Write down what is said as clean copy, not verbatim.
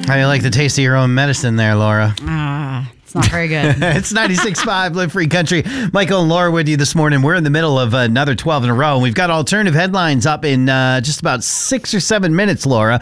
How do you like the taste of your own medicine there, Laura? It's not very good. It's 96.5 Live Free Country. Michael and Laura with you this morning. We're in the middle of another 12 in a row. And we've got alternative headlines up in just about 6 or 7 minutes, Laura.